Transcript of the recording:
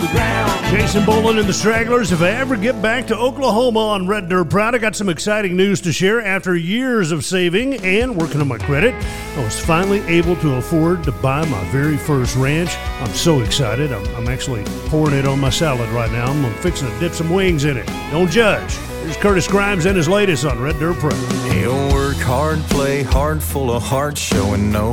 the ground. Jason Boland and the Stragglers. If I ever get back to Oklahoma on Red Dirt Proud, I got some exciting news to share. After years of saving and working on my credit, I was finally able to afford to buy my very first ranch. I'm so excited. I'm actually pouring it on my salad right now. I'm fixing to dip some wings in it. Don't judge. Here's Curtis Grimes and his latest on Red Dirt Proud. He'll work hard, play hard, full of heart, showing no